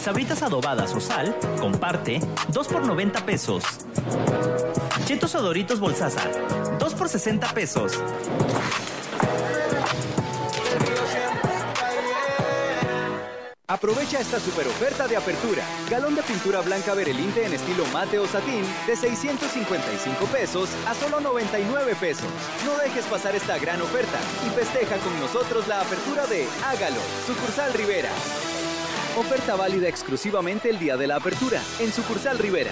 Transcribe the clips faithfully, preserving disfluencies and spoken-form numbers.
Sabritas adobadas o sal, comparte, dos por noventa pesos. Chetos o Doritos Bolsaza, dos por sesenta pesos. Aprovecha esta super oferta de apertura. Galón de pintura blanca Berelinte en estilo mate o satín de seiscientos cincuenta y cinco pesos a solo noventa y nueve pesos. No dejes pasar esta gran oferta y festeja con nosotros la apertura de Hágalo, sucursal Rivera. Oferta válida exclusivamente el día de la apertura en sucursal Rivera.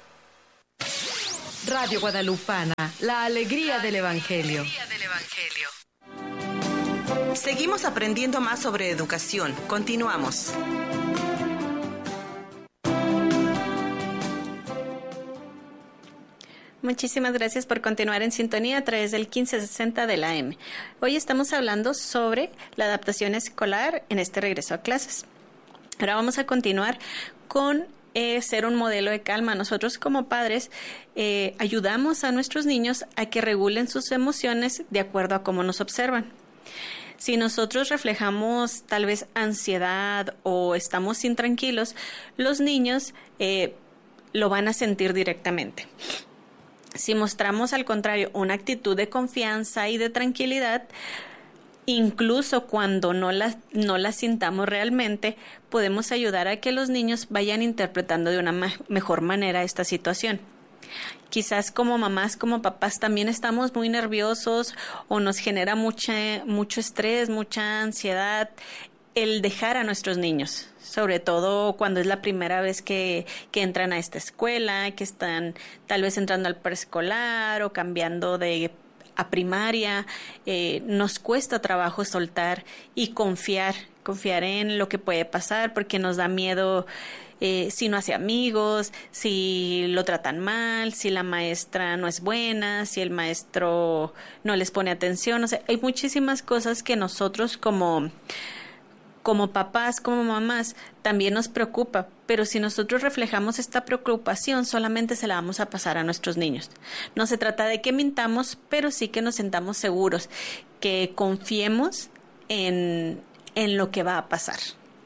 Radio Guadalupana, la alegría del Evangelio. Seguimos aprendiendo más sobre educación. Continuamos. Muchísimas gracias por continuar en sintonía a través del quince sesenta de la A M. Hoy estamos hablando sobre la adaptación escolar en este regreso a clases. Ahora vamos a continuar con eh, ser un modelo de calma. Nosotros como padres eh, ayudamos a nuestros niños a que regulen sus emociones de acuerdo a cómo nos observan. Si nosotros reflejamos tal vez ansiedad o estamos intranquilos, los niños eh, lo van a sentir directamente. Si mostramos al contrario una actitud de confianza y de tranquilidad, incluso cuando no la, no la sintamos realmente, podemos ayudar a que los niños vayan interpretando de una ma- mejor manera esta situación. Quizás como mamás, como papás también estamos muy nerviosos o nos genera mucha, mucho estrés, mucha ansiedad el dejar a nuestros niños, sobre todo cuando es la primera vez que, que entran a esta escuela, que están tal vez entrando al preescolar o cambiando de a primaria. Eh, nos cuesta trabajo soltar y confiar, confiar en lo que puede pasar porque nos da miedo. Eh, si no hace amigos, si lo tratan mal, si la maestra no es buena, si el maestro no les pone atención. O sea, hay muchísimas cosas que nosotros como, como papás, como mamás, también nos preocupa. Pero si nosotros reflejamos esta preocupación, solamente se la vamos a pasar a nuestros niños. No se trata de que mintamos, pero sí que nos sentamos seguros, que confiemos en, en lo que va a pasar.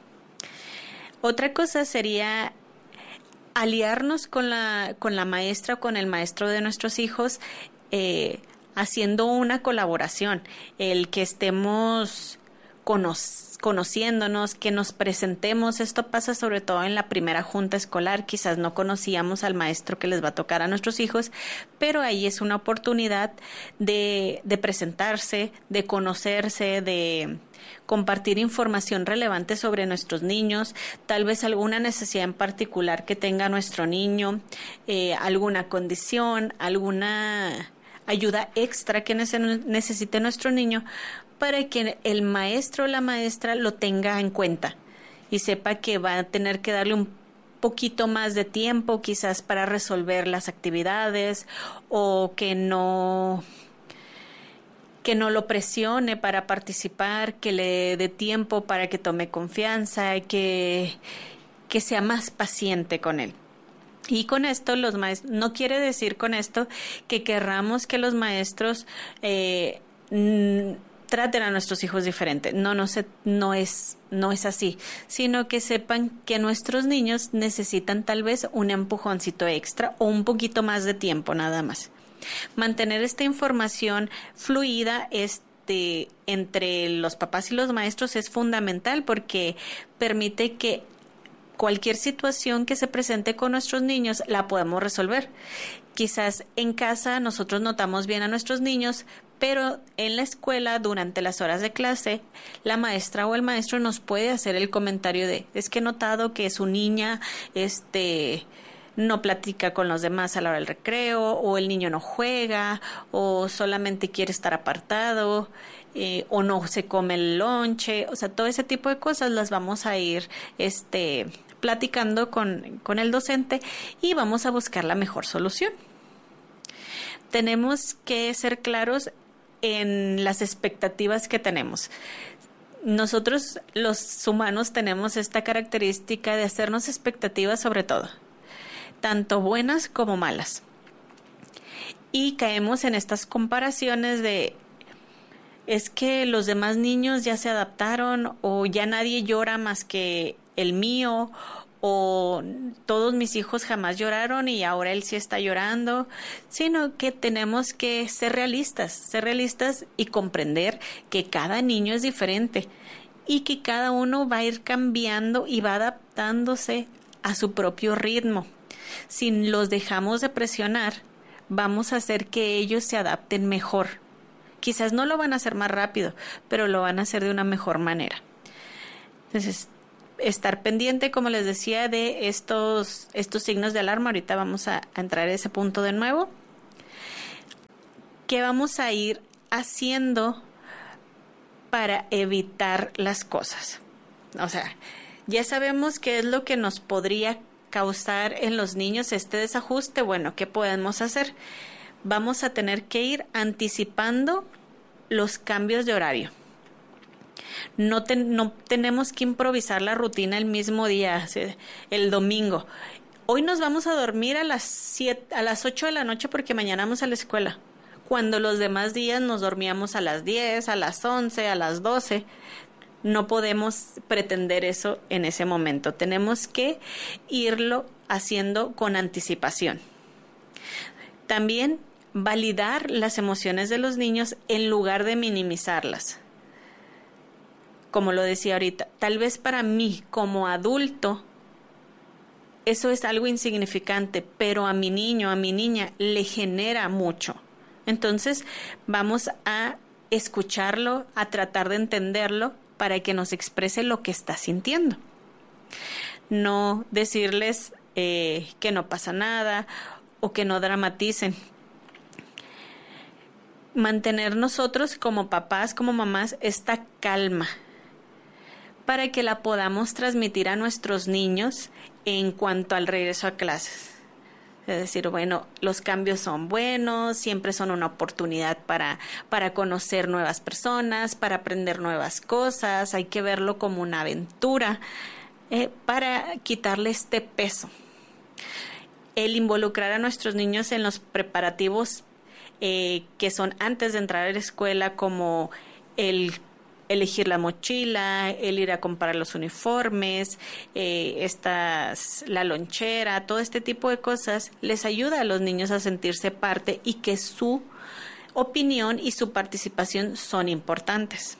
Otra cosa sería aliarnos con la, con la maestra o con el maestro de nuestros hijos, eh, haciendo una colaboración, el que estemos cono- conociéndonos, que nos presentemos. Esto pasa sobre todo en la primera junta escolar. Quizás no conocíamos al maestro que les va a tocar a nuestros hijos, pero ahí es una oportunidad de, de presentarse, de conocerse, de compartir información relevante sobre nuestros niños, tal vez alguna necesidad en particular que tenga nuestro niño, eh, alguna condición, alguna ayuda extra que necesite nuestro niño, para que el maestro o la maestra lo tenga en cuenta y sepa que va a tener que darle un poquito más de tiempo quizás para resolver las actividades, o que no que no lo presione para participar, que le dé tiempo para que tome confianza, que, que sea más paciente con él. Y con esto los maestros, no quiere decir con esto que querramos que los maestros eh, n- traten a nuestros hijos diferente. No, no, se, no, es, no es así, sino que sepan que nuestros niños necesitan tal vez un empujoncito extra o un poquito más de tiempo nada más. Mantener esta información fluida este, entre los papás y los maestros es fundamental, porque permite que cualquier situación que se presente con nuestros niños la podemos resolver. Quizás en casa nosotros notamos bien a nuestros niños, pero en la escuela, durante las horas de clase, la maestra o el maestro nos puede hacer el comentario de: es que he notado que su niña este no platica con los demás a la hora del recreo, o el niño no juega, o solamente quiere estar apartado, eh, o no se come el lonche. O sea, todo ese tipo de cosas las vamos a ir este platicando con, con el docente, y vamos a buscar la mejor solución. Tenemos que ser claros en las expectativas que tenemos. Nosotros los humanos tenemos esta característica de hacernos expectativas sobre todo, tanto buenas como malas. Y caemos en estas comparaciones de: es que los demás niños ya se adaptaron, o ya nadie llora más que el mío, o todos mis hijos jamás lloraron y ahora él sí está llorando, sino que tenemos que ser realistas, ser realistas y comprender que cada niño es diferente y que cada uno va a ir cambiando y va adaptándose a su propio ritmo. Si los dejamos de presionar, vamos a hacer que ellos se adapten mejor. Quizás no lo van a hacer más rápido, pero lo van a hacer de una mejor manera. Entonces, estar pendiente, como les decía, de estos, estos signos de alarma. Ahorita vamos a, a entrar a ese punto de nuevo. ¿Qué vamos a ir haciendo para evitar las cosas? O sea, ya sabemos qué es lo que nos podría causar en los niños este desajuste. Bueno, ¿qué podemos hacer? Vamos a tener que ir anticipando los cambios de horario. No, te, no tenemos que improvisar la rutina el mismo día, el domingo. Hoy nos vamos a dormir a las siete, a las ocho de la noche porque mañana vamos a la escuela. Cuando los demás días nos dormíamos a las diez, a las once, a las doce. No podemos pretender eso en ese momento. Tenemos que irlo haciendo con anticipación. También validar las emociones de los niños en lugar de minimizarlas. Como lo decía ahorita, tal vez para mí como adulto eso es algo insignificante, pero a mi niño, a mi niña le genera mucho. Entonces vamos a escucharlo, a tratar de entenderlo para que nos exprese lo que está sintiendo. No decirles eh, que no pasa nada o que no dramaticen. Mantener nosotros como papás, como mamás, esta calma para que la podamos transmitir a nuestros niños en cuanto al regreso a clases. Es decir, bueno, los cambios son buenos, siempre son una oportunidad para, para conocer nuevas personas, para aprender nuevas cosas, hay que verlo como una aventura eh, para quitarle este peso. El involucrar a nuestros niños en los preparativos Eh, que son antes de entrar a la escuela, como el elegir la mochila, el ir a comprar los uniformes, eh, estas, la lonchera, todo este tipo de cosas, les ayuda a los niños a sentirse parte y que su opinión y su participación son importantes.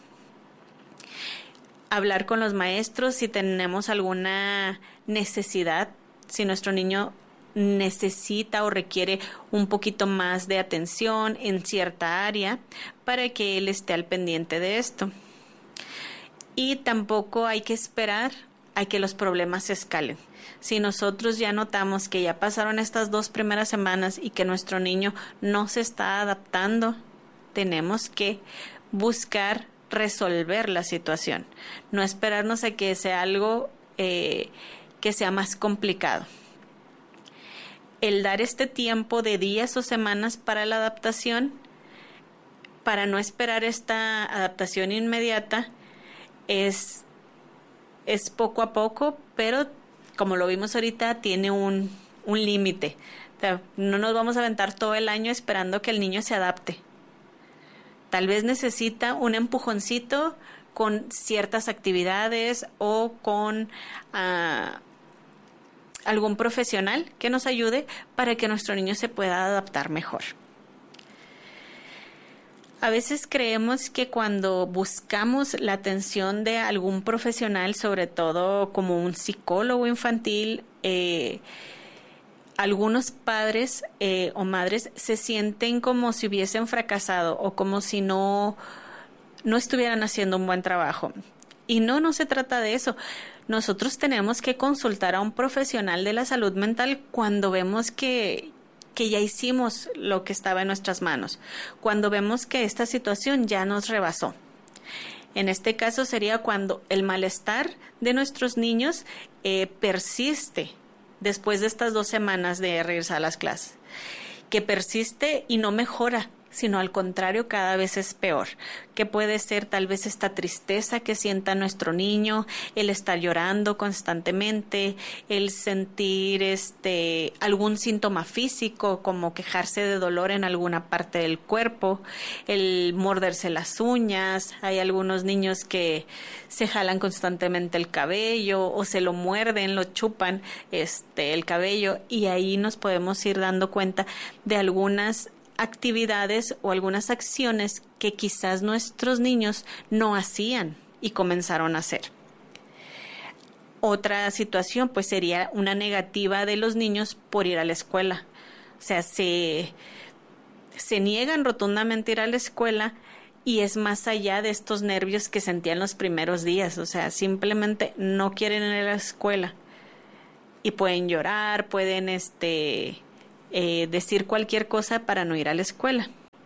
Hablar con los maestros si tenemos alguna necesidad, si nuestro niño necesita o requiere un poquito más de atención en cierta área para que él esté al pendiente de esto. Y tampoco hay que esperar a que los problemas se escalen. Si nosotros ya notamos que ya pasaron estas dos primeras semanas y que nuestro niño no se está adaptando, tenemos que buscar resolver la situación, no esperarnos a que sea algo eh, que sea más complicado. El dar este tiempo de días o semanas para la adaptación, para no esperar esta adaptación inmediata, es, es poco a poco, pero como lo vimos ahorita, tiene un, un límite. O sea, no nos vamos a aventar todo el año esperando que el niño se adapte. Tal vez necesita un empujoncito con ciertas actividades o con Uh, algún profesional que nos ayude para que nuestro niño se pueda adaptar mejor. A veces creemos que cuando buscamos la atención de algún profesional, sobre todo como un psicólogo infantil, eh, algunos padres eh, o madres se sienten como si hubiesen fracasado o como si no, no estuvieran haciendo un buen trabajo. Y no, no se trata de eso. Nosotros tenemos que consultar a un profesional de la salud mental cuando vemos que, que ya hicimos lo que estaba en nuestras manos, cuando vemos que esta situación ya nos rebasó. En este caso sería cuando el malestar de nuestros niños eh, persiste después de estas dos semanas de regresar a las clases, que persiste y no mejora, sino al contrario, cada vez es peor. Que puede ser tal vez esta tristeza que sienta nuestro niño, el estar llorando constantemente, el sentir este algún síntoma físico como quejarse de dolor en alguna parte del cuerpo, el morderse las uñas. Hay algunos niños que se jalan constantemente el cabello o se lo muerden, lo chupan este el cabello, y ahí nos podemos ir dando cuenta de algunas actividades o algunas acciones que quizás nuestros niños no hacían y comenzaron a hacer. Otra situación pues sería una negativa de los niños por ir a la escuela. O sea, se, se niegan rotundamente a ir a la escuela, y es más allá de estos nervios que sentían los primeros días. O sea, simplemente no quieren ir a la escuela y pueden llorar, pueden este Eh, decir cualquier cosa para no ir a la escuela.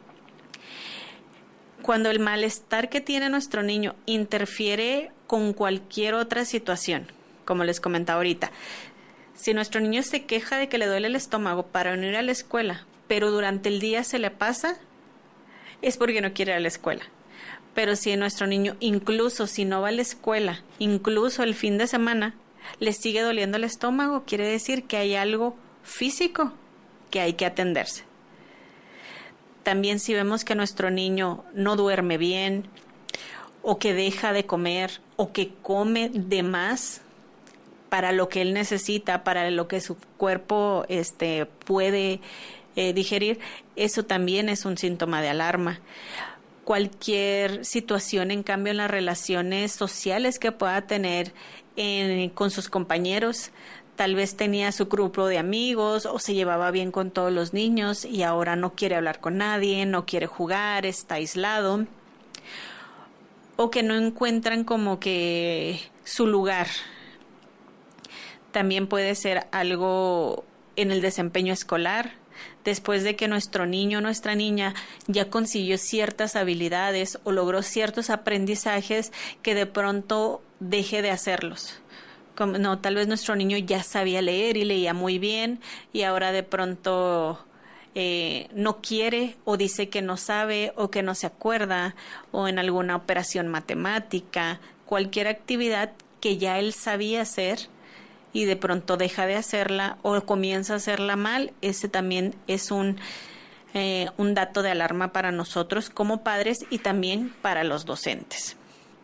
Cuando el malestar que tiene nuestro niño interfiere con cualquier otra situación, como les comentaba ahorita, si nuestro niño se queja de que le duele el estómago para no ir a la escuela, pero durante el día se le pasa, es porque no quiere ir a la escuela. Pero si nuestro niño, incluso si no va a la escuela, incluso el fin de semana, le sigue doliendo el estómago, quiere decir que hay algo físico que hay que atenderse. También si vemos que nuestro niño no duerme bien, o que deja de comer, o que come de más para lo que él necesita, para lo que su cuerpo este, puede eh, digerir, eso también es un síntoma de alarma. Cualquier situación, en cambio, en las relaciones sociales que pueda tener en, con sus compañeros. Tal vez tenía su grupo de amigos o se llevaba bien con todos los niños y ahora no quiere hablar con nadie, no quiere jugar, está aislado. O que no encuentran como que su lugar. También puede ser algo en el desempeño escolar. Después de que nuestro niño o nuestra niña ya consiguió ciertas habilidades o logró ciertos aprendizajes, que de pronto deje de hacerlos. Como, no, tal vez nuestro niño ya sabía leer y leía muy bien y ahora de pronto eh, no quiere o dice que no sabe o que no se acuerda, o en alguna operación matemática, cualquier actividad que ya él sabía hacer y de pronto deja de hacerla o comienza a hacerla mal. Ese también es un, eh, un dato de alarma para nosotros como padres y también para los docentes.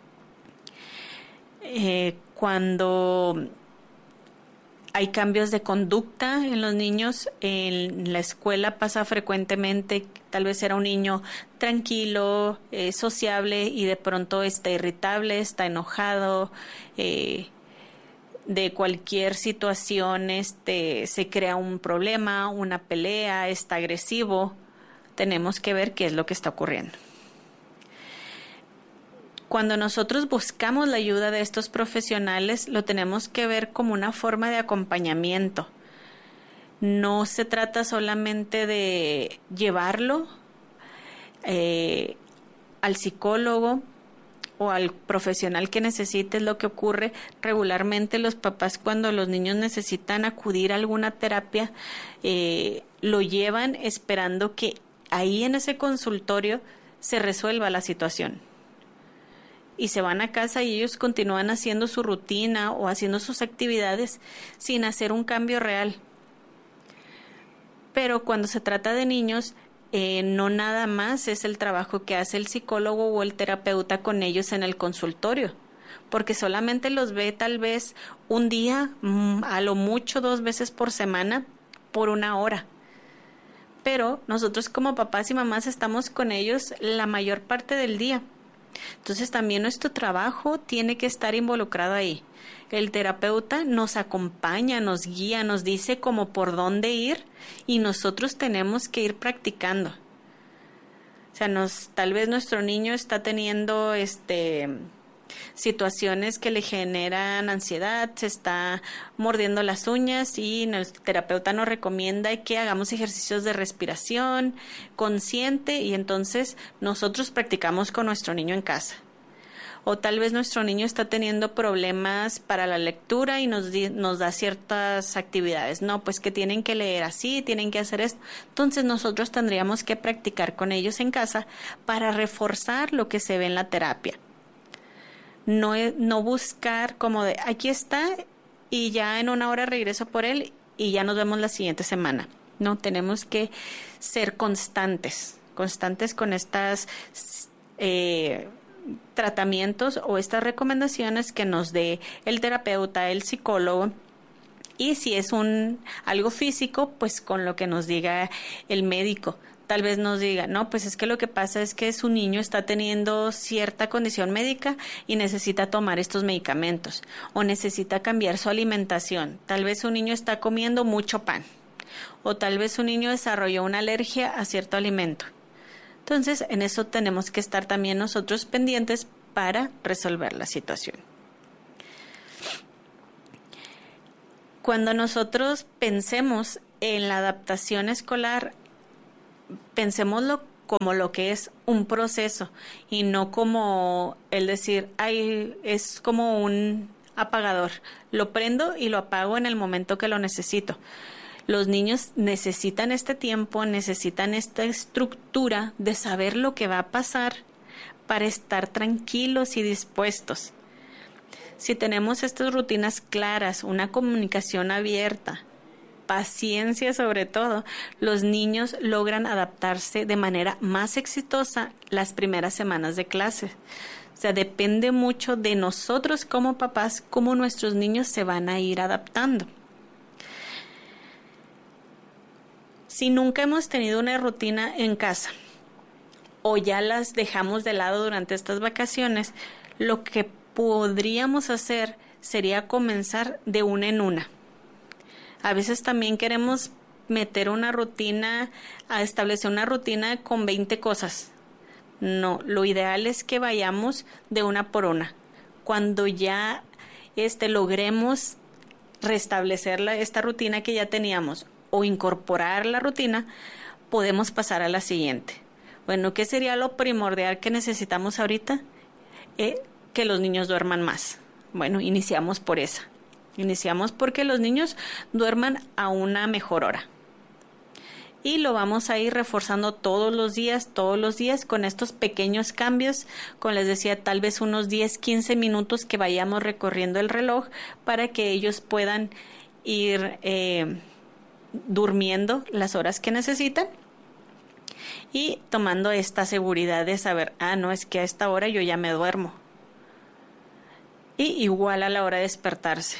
Eh, Cuando hay cambios de conducta en los niños, en la escuela pasa frecuentemente, tal vez era un niño tranquilo, eh, sociable, y de pronto está irritable, está enojado, eh, de cualquier situación este, se crea un problema, una pelea, está agresivo. Tenemos que ver qué es lo que está ocurriendo. Cuando nosotros buscamos la ayuda de estos profesionales, lo tenemos que ver como una forma de acompañamiento. No se trata solamente de llevarlo eh, al psicólogo o al profesional que necesite. Lo que ocurre regularmente, los papás, cuando los niños necesitan acudir a alguna terapia, eh, lo llevan esperando que ahí en ese consultorio se resuelva la situación. Y se van a casa y ellos continúan haciendo su rutina o haciendo sus actividades sin hacer un cambio real. Pero cuando se trata de niños, eh, no nada más es el trabajo que hace el psicólogo o el terapeuta con ellos en el consultorio, porque solamente los ve tal vez un día, a lo mucho dos veces por semana, por una hora. Pero nosotros como papás y mamás estamos con ellos la mayor parte del día. Entonces también nuestro trabajo tiene que estar involucrado ahí. El terapeuta nos acompaña, nos guía, nos dice cómo por dónde ir, y nosotros tenemos que ir practicando. O sea, nos, tal vez nuestro niño está teniendo este situaciones que le generan ansiedad, se está mordiendo las uñas y el terapeuta nos recomienda que hagamos ejercicios de respiración consciente, y entonces nosotros practicamos con nuestro niño en casa. O tal vez nuestro niño está teniendo problemas para la lectura y nos, di- nos da ciertas actividades. No, pues que tienen que leer así, tienen que hacer esto. Entonces nosotros tendríamos que practicar con ellos en casa para reforzar lo que se ve en la terapia. No, es- no buscar como de aquí está y ya en una hora regreso por él y ya nos vemos la siguiente semana. No, tenemos que ser constantes, constantes con estas eh, tratamientos o estas recomendaciones que nos dé el terapeuta, el psicólogo. Y si es un algo físico, pues con lo que nos diga el médico. Tal vez nos diga, no, pues es que lo que pasa es que su niño está teniendo cierta condición médica y necesita tomar estos medicamentos o necesita cambiar su alimentación. Tal vez su niño está comiendo mucho pan o tal vez su niño desarrolló una alergia a cierto alimento. Entonces, en eso tenemos que estar también nosotros pendientes para resolver la situación. Cuando nosotros pensemos en la adaptación escolar, pensémoslo como lo que es un proceso y no como el decir, ay, es como un apagador. Lo prendo y lo apago en el momento que lo necesito. Los niños necesitan este tiempo, necesitan esta estructura de saber lo que va a pasar para estar tranquilos y dispuestos. Si tenemos estas rutinas claras, una comunicación abierta, paciencia sobre todo, los niños logran adaptarse de manera más exitosa las primeras semanas de clase. O sea, depende mucho de nosotros como papás cómo nuestros niños se van a ir adaptando. Si nunca hemos tenido una rutina en casa o ya las dejamos de lado durante estas vacaciones, lo que podríamos hacer sería comenzar de una en una. A veces también queremos meter una rutina, a establecer una rutina con veinte cosas. No, lo ideal es que vayamos de una por una. Cuando ya este, logremos restablecer la, esta rutina que ya teníamos o incorporar la rutina, podemos pasar a la siguiente. Bueno, ¿qué sería lo primordial que necesitamos ahorita? Eh, que los niños duerman más. Bueno, iniciamos por esa. Iniciamos porque los niños duerman a una mejor hora. Y lo vamos a ir reforzando todos los días, todos los días con estos pequeños cambios. Como les decía, tal vez unos diez, quince minutos que vayamos recorriendo el reloj para que ellos puedan ir eh, durmiendo las horas que necesitan y tomando esta seguridad de saber, ah, no, es que a esta hora yo ya me duermo. Y igual a la hora de despertarse.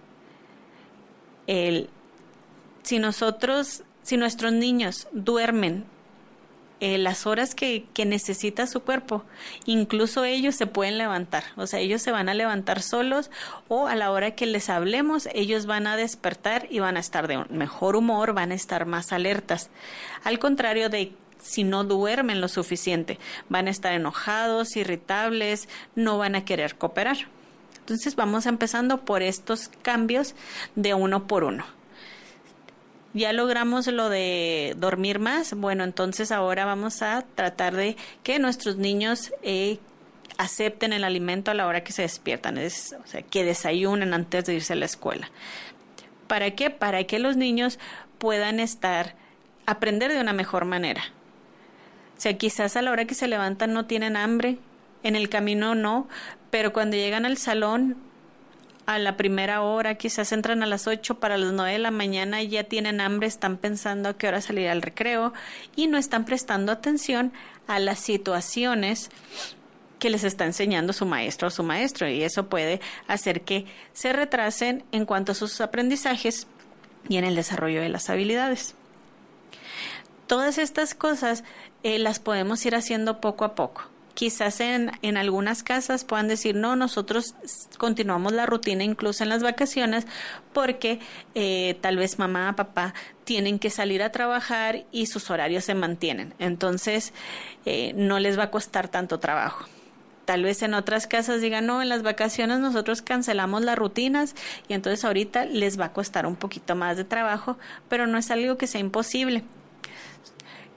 El, si nosotros, si nuestros niños duermen eh, las horas que, que necesita su cuerpo, incluso ellos se pueden levantar, o sea, ellos se van a levantar solos o a la hora que les hablemos, ellos van a despertar y van a estar de un mejor humor, van a estar más alertas. Al contrario de si no duermen lo suficiente, van a estar enojados, irritables, no van a querer cooperar. Entonces vamos empezando por estos cambios de uno por uno. Ya logramos lo de dormir más. Bueno, entonces ahora vamos a tratar de que nuestros niños eh, acepten el alimento a la hora que se despiertan. Es, o sea, que desayunen antes de irse a la escuela. ¿Para qué? Para que los niños puedan estar, aprender de una mejor manera. O sea, quizás a la hora que se levantan no tienen hambre, en el camino no, pero cuando llegan al salón a la primera hora, quizás entran a las ocho, para las nueve de la mañana ya tienen hambre, están pensando a qué hora salir al recreo y no están prestando atención a las situaciones que les está enseñando su maestro o su maestro, y eso puede hacer que se retrasen en cuanto a sus aprendizajes y en el desarrollo de las habilidades. Todas estas cosas eh, las podemos ir haciendo poco a poco. Quizás en, en algunas casas puedan decir, no, nosotros continuamos la rutina incluso en las vacaciones porque eh, tal vez mamá, papá tienen que salir a trabajar y sus horarios se mantienen. Entonces, eh, no les va a costar tanto trabajo. Tal vez en otras casas digan, no, en las vacaciones nosotros cancelamos las rutinas y entonces ahorita les va a costar un poquito más de trabajo, pero no es algo que sea imposible.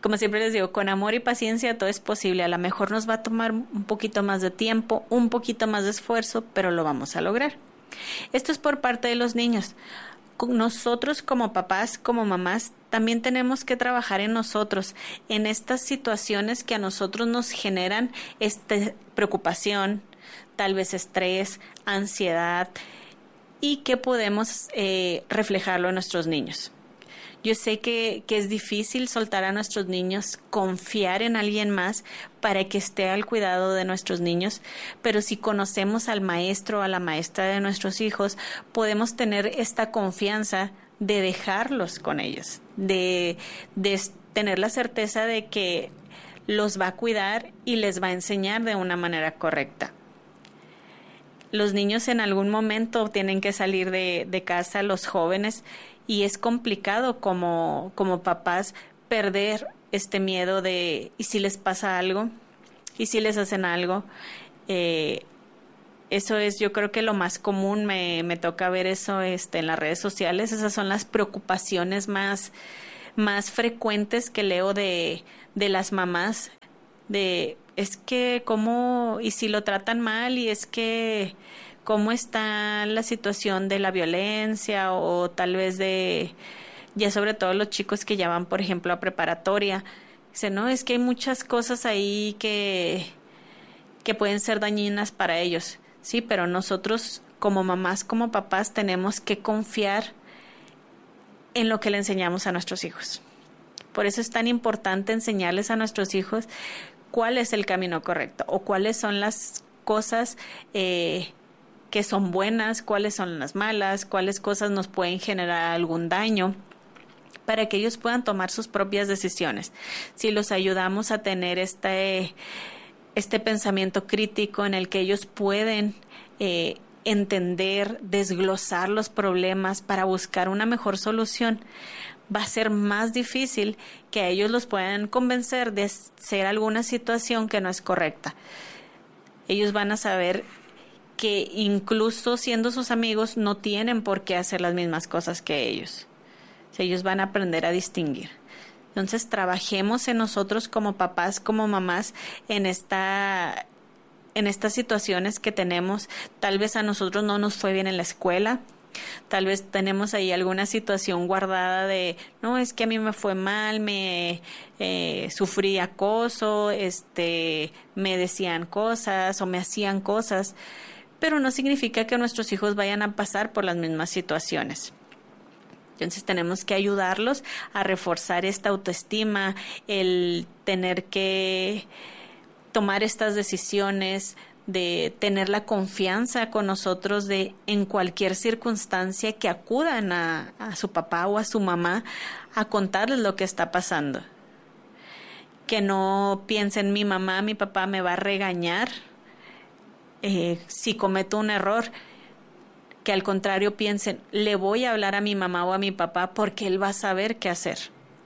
como siempre les digo, con amor y paciencia todo es posible. A lo mejor nos va a tomar un poquito más de tiempo, un poquito más de esfuerzo, pero lo vamos a lograr. Esto es por parte de los niños. Nosotros como papás, como mamás, también tenemos que trabajar en nosotros, en estas situaciones que a nosotros nos generan este, preocupación, tal vez estrés, ansiedad, y que podemos eh, reflejarlo en nuestros niños. Yo sé que, que es difícil soltar a nuestros niños, confiar en alguien más para que esté al cuidado de nuestros niños, pero si conocemos al maestro o a la maestra de nuestros hijos, podemos tener esta confianza de dejarlos con ellos, de, de tener la certeza de que los va a cuidar y les va a enseñar de una manera correcta. Los niños en algún momento tienen que salir de, de casa, los jóvenes, y es complicado como, como papás perder este miedo de ¿y si les pasa algo? ¿Y si les hacen algo? Eh, eso es, yo creo que lo más común, me, me toca ver eso este, en las redes sociales. Esas son las preocupaciones más, más frecuentes que leo de, de las mamás, de es que cómo, y si lo tratan mal, y es que cómo está la situación de la violencia, o tal vez de, ya sobre todo los chicos que ya van, por ejemplo, a preparatoria. Dice, no, es que hay muchas cosas ahí que, que pueden ser dañinas para ellos. Sí, pero nosotros como mamás, como papás, tenemos que confiar en lo que le enseñamos a nuestros hijos. Por eso es tan importante enseñarles a nuestros hijos cuál es el camino correcto, o cuáles son las cosas eh, que son buenas, cuáles son las malas, cuáles cosas nos pueden generar algún daño, para que ellos puedan tomar sus propias decisiones. Si los ayudamos a tener este, este pensamiento crítico en el que ellos pueden eh, entender, desglosar los problemas para buscar una mejor solución, va a ser más difícil que a ellos los puedan convencer de hacer alguna situación que no es correcta. Ellos van a saber que incluso siendo sus amigos no tienen por qué hacer las mismas cosas que ellos. O sea, ellos van a aprender a distinguir. Entonces, trabajemos en nosotros como papás, como mamás, en esta, en estas situaciones que tenemos. Tal vez a nosotros no nos fue bien en la escuela. Tal vez tenemos ahí alguna situación guardada de, no, es que a mí me fue mal, me eh, sufrí acoso, este, me decían cosas o me hacían cosas, pero no significa que nuestros hijos vayan a pasar por las mismas situaciones. Entonces tenemos que ayudarlos a reforzar esta autoestima, el tener que tomar estas decisiones, de tener la confianza con nosotros, de en cualquier circunstancia que acudan a, a su papá o a su mamá a contarles lo que está pasando. Que no piensen mi mamá, mi papá me va a regañar eh, si cometo un error. Que al contrario piensen, le voy a hablar a mi mamá o a mi papá porque él va a saber qué hacer.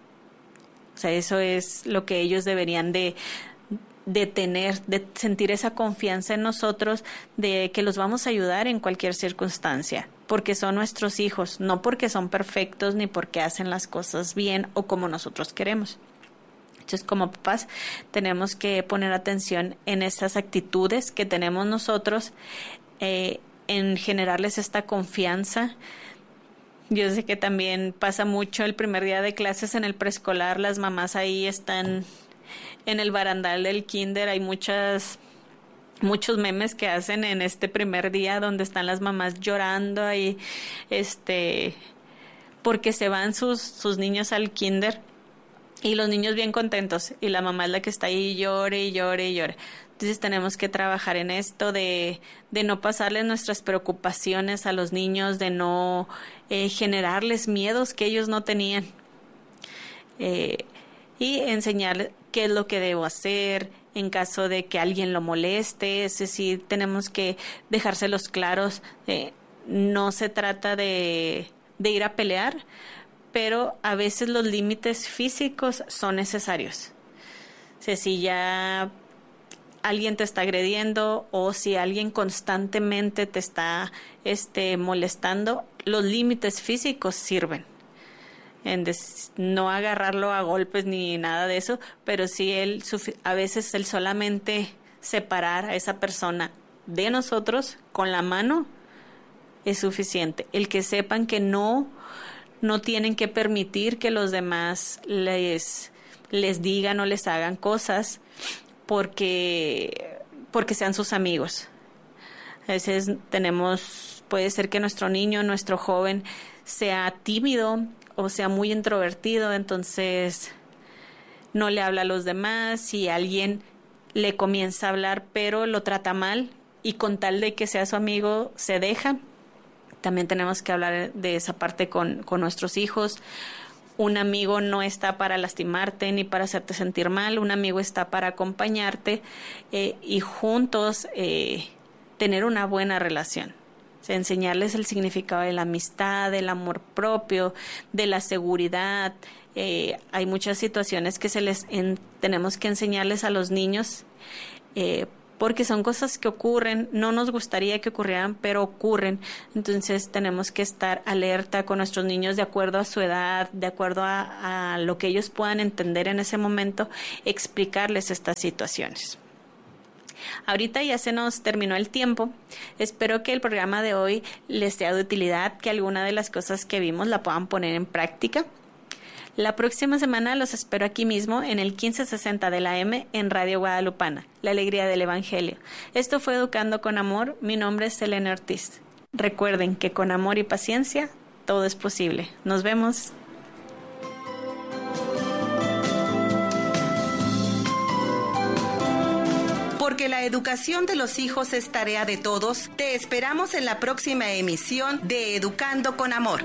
O sea, eso es lo que ellos deberían de de tener, de sentir esa confianza en nosotros, de que los vamos a ayudar en cualquier circunstancia, porque son nuestros hijos, no porque son perfectos ni porque hacen las cosas bien o como nosotros queremos. Entonces, como papás, tenemos que poner atención en esas actitudes que tenemos nosotros, eh, en generarles esta confianza. Yo sé que también pasa mucho el primer día de clases en el preescolar, las mamás ahí están en el barandal del kinder, hay muchas, muchos memes que hacen en este primer día donde están las mamás llorando ahí, este, porque se van sus, sus niños al kinder y los niños bien contentos y la mamá es la que está ahí llore y llore y llore. Entonces tenemos que trabajar en esto de, de no pasarles nuestras preocupaciones a los niños, de no eh, generarles miedos que ellos no tenían. Eh, y enseñarles qué es lo que debo hacer en caso de que alguien lo moleste. Es decir, tenemos que dejárselos claros. Eh, no se trata de, de ir a pelear, pero a veces los límites físicos son necesarios. O sea, si ya alguien te está agrediendo o si alguien constantemente te está este, molestando, los límites físicos sirven. en des- no agarrarlo a golpes ni nada de eso, pero sí él, a veces el solamente separar a esa persona de nosotros con la mano es suficiente. El que sepan que no, no tienen que permitir que los demás les, les digan o les hagan cosas porque, porque sean sus amigos. A veces tenemos, puede ser que nuestro niño, nuestro joven sea tímido o sea muy introvertido, entonces no le habla a los demás y alguien le comienza a hablar pero lo trata mal y con tal de que sea su amigo se deja. También tenemos que hablar de esa parte con, con nuestros hijos. Un amigo no está para lastimarte ni para hacerte sentir mal, un amigo está para acompañarte eh, y juntos eh, tener una buena relación. O sea, enseñarles el significado de la amistad, del amor propio, de la seguridad. Eh, hay muchas situaciones que se les en, tenemos que enseñarles a los niños eh, porque son cosas que ocurren, no nos gustaría que ocurrieran, pero ocurren. Entonces tenemos que estar alerta con nuestros niños de acuerdo a su edad, de acuerdo a, a lo que ellos puedan entender en ese momento, explicarles estas situaciones. Ahorita ya se nos terminó el tiempo. Espero que el programa de hoy les sea de utilidad, que alguna de las cosas que vimos la puedan poner en práctica. La próxima semana los espero aquí mismo en el quince sesenta de la eme en Radio Guadalupana, la alegría del Evangelio. Esto fue Educando con Amor. Mi nombre es Selena Ortiz. Recuerden que con amor y paciencia todo es posible. Nos vemos. Porque la educación de los hijos es tarea de todos, te esperamos en la próxima emisión de Educando con Amor.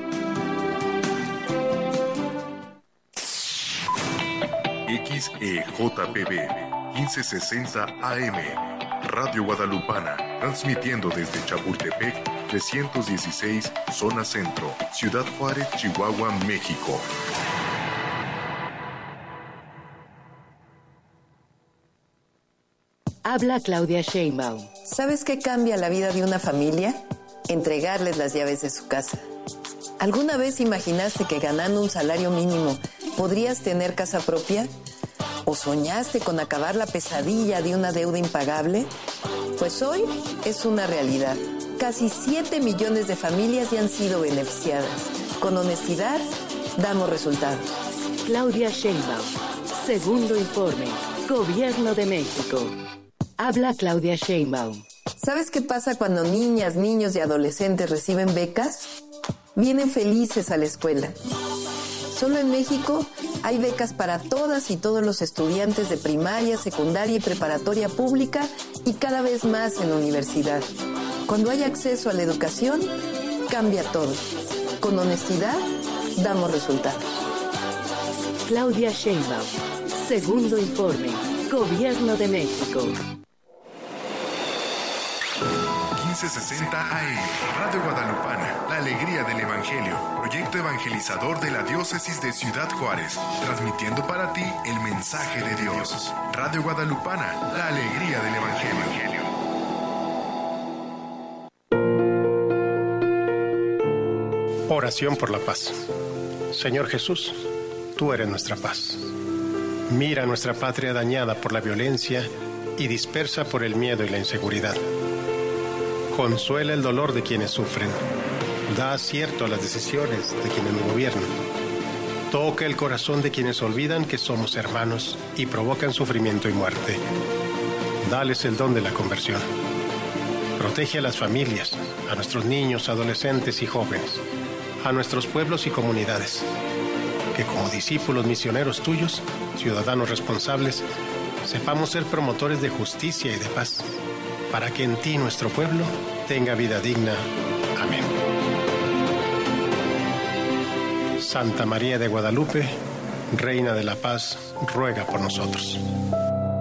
X E J P B quince sesenta A M Radio Guadalupana, transmitiendo desde Chapultepec trescientos dieciséis, zona centro, Ciudad Juárez, Chihuahua, México. Habla Claudia Sheinbaum. ¿Sabes qué cambia la vida de una familia? Entregarles las llaves de su casa. ¿Alguna vez imaginaste que ganando un salario mínimo podrías tener casa propia? ¿O soñaste con acabar la pesadilla de una deuda impagable? Pues hoy es una realidad. Casi siete millones de familias ya han sido beneficiadas. Con honestidad, damos resultados. Claudia Sheinbaum. Segundo informe. Gobierno de México. Habla Claudia Sheinbaum. ¿Sabes qué pasa cuando niñas, niños y adolescentes reciben becas? Vienen felices a la escuela. Solo en México hay becas para todas y todos los estudiantes de primaria, secundaria y preparatoria pública y cada vez más en universidad. Cuando hay acceso a la educación, cambia todo. Con honestidad, damos resultados. Claudia Sheinbaum. Segundo informe. Gobierno de México. quince sesenta A M Radio Guadalupana, la alegría del Evangelio, proyecto evangelizador de la diócesis de Ciudad Juárez, transmitiendo para ti el mensaje de Dios. Radio Guadalupana, la alegría del Evangelio. Oración por la paz. Señor Jesús, tú eres nuestra paz. Mira nuestra patria dañada por la violencia y dispersa por el miedo y la inseguridad. Consuela el dolor de quienes sufren. Da acierto a las decisiones de quienes nos gobiernan. Toca el corazón de quienes olvidan que somos hermanos y provocan sufrimiento y muerte. Dales el don de la conversión. Protege a las familias, a nuestros niños, adolescentes y jóvenes, a nuestros pueblos y comunidades. Que como discípulos misioneros tuyos, ciudadanos responsables, sepamos ser promotores de justicia y de paz, para que en ti nuestro pueblo tenga vida digna. Amén. Santa María de Guadalupe, Reina de la Paz, ruega por nosotros.